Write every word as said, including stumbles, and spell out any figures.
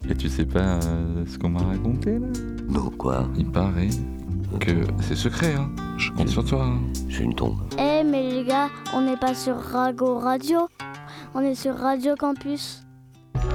Et tu sais pas euh, ce qu'on m'a raconté là? Non, quoi? Il paraît que c'est secret, hein. Je compte sur toi. Hein. J'ai une tombe. Eh mais les gars, on n'est pas sur Rago Radio, on est sur Radio Campus.